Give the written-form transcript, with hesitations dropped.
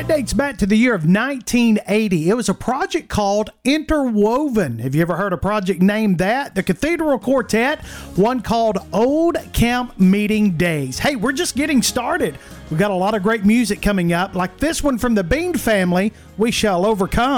That dates back to the year of 1980. It was a project called Interwoven. Have you ever heard a project named that? The Cathedral Quartet, one called Old Camp Meeting Days. Hey, we're just getting started. We've got a lot of great music coming up, like this one from the Bean family, We Shall Overcome.